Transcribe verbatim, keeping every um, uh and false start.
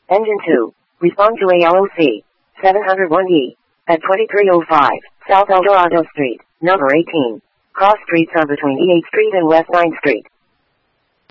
Engine two. Respond to A L O C. seven oh one E. At twenty-three oh five, South Eldorado Street, number eighteen. Cross streets are between E eighth Street and West ninth Street.